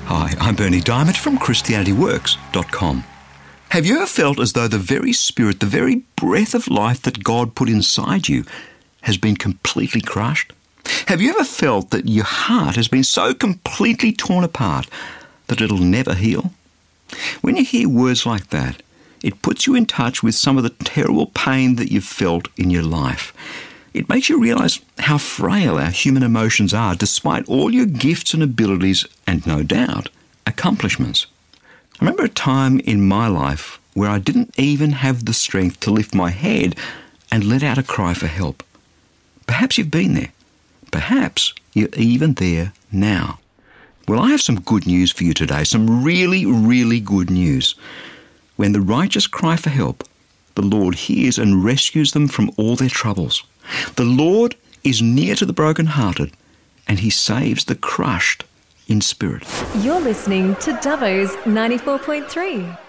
Hi, I'm Bernie Diamond from ChristianityWorks.com. Have you ever felt as though the very spirit, the very breath of life that God put inside you has been completely crushed? Have you ever felt that your heart has been so completely torn apart that it'll never heal? When you hear words like that, it puts you in touch with some of the terrible pain that you've felt in your life. It makes you realize how frail our human emotions are, despite all your gifts and abilities and, no doubt, accomplishments. I remember a time in my life where I didn't even have the strength to lift my head and let out a cry for help. Perhaps you've been there. Perhaps you're even there now. Well, I have some good news for you today, some really, really good news. When the righteous cry for help, the Lord hears and rescues them from all their troubles. The Lord is near to the brokenhearted, and He saves the crushed in spirit. You're listening to Dubbo's 94.3.